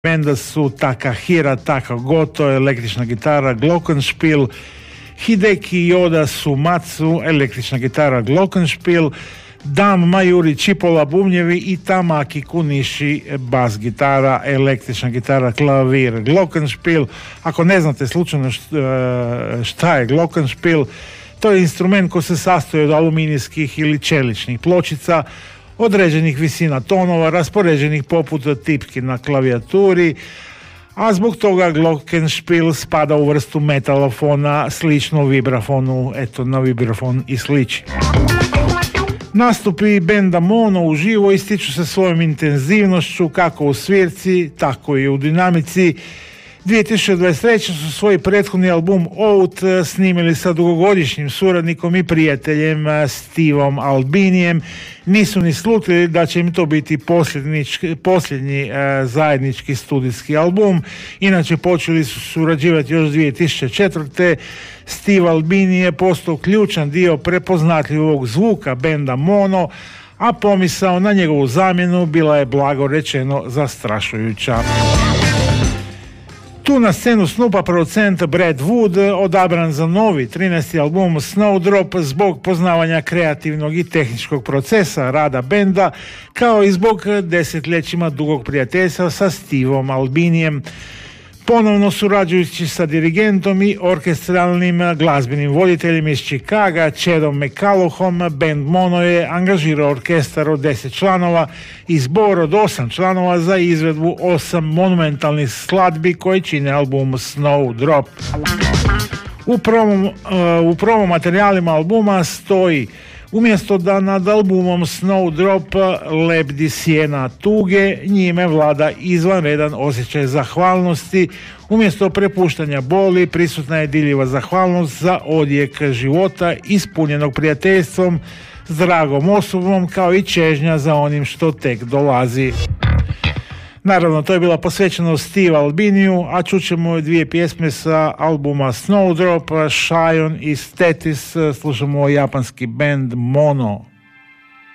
benda su Takahira Takagoto, električna gitara Glockenspiel, Hideki Yoda Sumatsu, električna gitara Glockenspiel, Dam Mayuri Chipola bubnjevi i Tamaki Kunishi bas gitara, električna gitara, klavir Glockenspiel. Ako ne znate slučajno šta je Glockenspiel, to je instrument koji se sastoji od aluminijskih ili čeličnih pločica, određenih visina tonova, raspoređenih poput tipki na klavijaturi, a zbog toga Glockenspiel spada u vrstu metalofona, slično vibrafonu, eto na vibrafon i sliči. Nastupi benda Mono uživo ističu se svojom intenzivnošću kako u svirci, tako i u dinamici. 2023. su svoj prethodni album Out snimili sa dugogodišnjim suradnikom i prijateljem Stevom Albinijem. Nisu ni slutili da će im to biti posljednji zajednički studijski album. Inače počeli su surađivati još 2004. Steve Albini je postao ključan dio prepoznatljivog zvuka benda Mono, a pomisao na njegovu zamjenu bila je blago rečeno zastrašujuća. Tu na scenu snupa producent Brad Wood, odabran za novi 13. album Snowdrop zbog poznavanja kreativnog i tehničkog procesa rada benda, kao i zbog desetljećima dugog prijateljstva sa Stevom Albinijem. Ponovno surađujući sa dirigentom i orkestralnim glazbenim voditeljem iz Chicaga, Chadom McCulloughom, band Mono je angažirao orkestar od 10 članova i zbor od 8 članova za izvedbu 8 monumentalnih skladbi koji čine album Snowdrop. U promo materijalima albuma stoji: umjesto da nad albumom Snowdrop lebdi sjena tuge, njime vlada izvanredan osjećaj zahvalnosti. Umjesto prepuštanja boli, prisutna je diljiva zahvalnost za odjek života ispunjenog prijateljstvom s dragom osobom, kao i čežnja za onim što tek dolazi. Naravno, to je bila posvećeno Steve Albiniju, a čućemo dvije pjesme sa albuma Snowdrop, Shion i Status. Slušamo japanski band Mono.